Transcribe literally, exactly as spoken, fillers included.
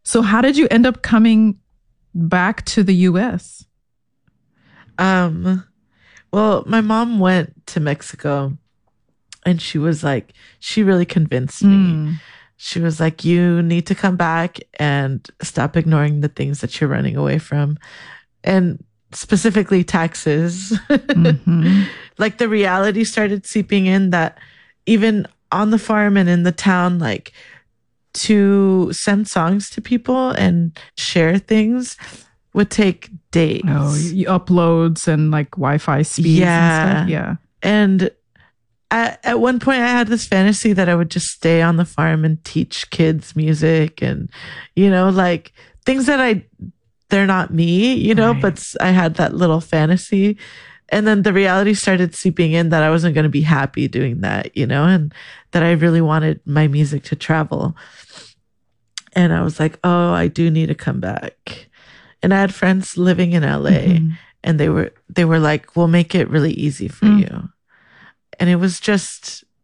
So how did you end up coming back to the U S? Um, well, my mom went to Mexico and she was like, she really convinced me. Mm. She was like, you need to come back and stop ignoring the things that you're running away from. And specifically taxes. Mm-hmm. Like the reality started seeping in that even on the farm and in the town, like to send songs to people and share things would take days. Oh, you uploads and like Wi-Fi speeds Yeah. and stuff. Yeah. And at, at one point I had this fantasy that I would just stay on the farm and teach kids music and, you know, like things that I, they're not me, you know, Right. but I had that little fantasy. And then the reality started seeping in that I wasn't going to be happy doing that, you know, and that I really wanted my music to travel. And I was like, oh, I do need to come back. And I had friends living in L A Mm-hmm. and they were, they were like, we'll make it really easy for Mm. you. And it was just,